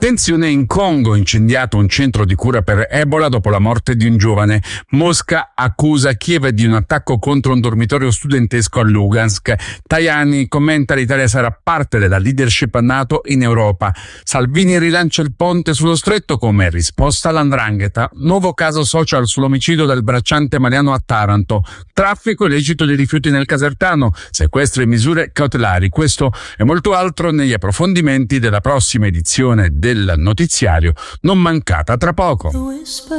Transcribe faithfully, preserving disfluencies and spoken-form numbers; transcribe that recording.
Tensione in Congo, incendiato un centro di cura per Ebola dopo la morte di un giovane. Mosca accusa Kiev di un attacco contro un dormitorio studentesco a Lugansk. Tajani commenta: l'Italia sarà parte della leadership NATO in Europa. Salvini rilancia il ponte sullo stretto come risposta all'andrangheta. Nuovo caso social sull'omicidio del bracciante Mariano a Taranto. Traffico illecito di rifiuti nel Casertano. Sequestro e misure cautelari. Questo e molto altro negli approfondimenti della prossima edizione del notiziario, non mancata tra poco.